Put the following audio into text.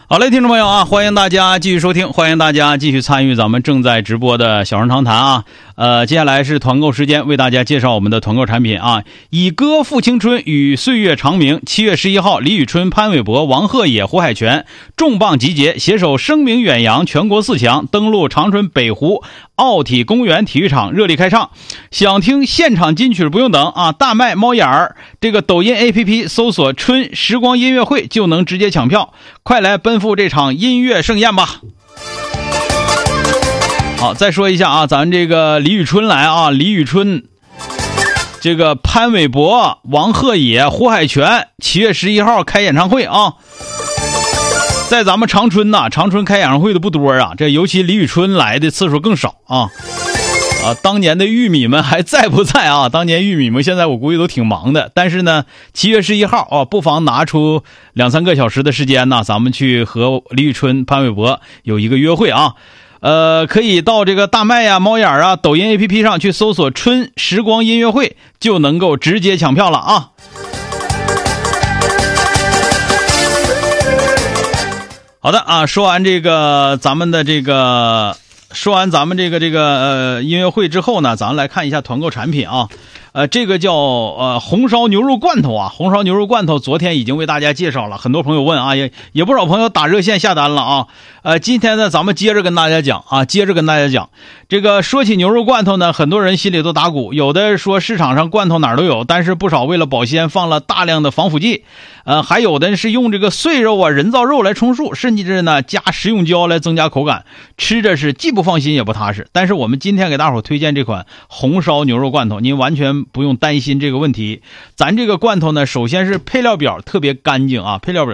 好嘞，听众朋友啊，欢迎大家继续收听，欢迎大家继续参与咱们正在直播的小声长谈啊。接下来是团购时间，为大家介绍我们的团购产品啊。以歌复青春，与岁月长明。7月11号，李宇春、潘玮柏、王鹤野、胡海泉重磅集结，携手声名远扬全国4强，登陆长春北湖奥体公园体育场热力开唱。想听现场金曲不用等啊，大麦猫眼儿这个抖音 APP 搜索春时光音乐会就能直接抢票，快来奔赴这场音乐盛宴吧。好，再说一下啊，咱这个李宇春来啊，李宇春这个潘玮柏、王鹤野、胡海泉7月11号开演唱会啊。在咱们长春呐，长春开演唱会的不多啊，这尤其李宇春来的次数更少啊。当年的玉米们还在不在啊？当年玉米们现在我估计都挺忙的，但是呢7月11号啊，不妨拿出2-3个小时的时间呢，咱们去和李宇春、潘玮柏有一个约会啊。可以到这个大麦呀、猫眼啊、抖音 APP 上去搜索春时光音乐会，就能够直接抢票了啊。好的啊，说完咱们这个音乐会之后呢，咱们来看一下团购产品啊。这个叫红烧牛肉罐头啊，红烧牛肉罐头昨天已经为大家介绍了，很多朋友问啊，也不少朋友打热线下单了啊。今天呢咱们接着跟大家讲，这个说起牛肉罐头呢，很多人心里都打鼓，有的说市场上罐头哪儿都有，但是不少为了保鲜放了大量的防腐剂，还有的是用这个碎肉啊、人造肉来充数，甚至呢加食用胶来增加口感，吃着是既不放心也不踏实。但是我们今天给大伙推荐这款红烧牛肉罐头，您完全不用担心这个问题。咱这个罐头呢，首先是配料表特别干净啊，配料表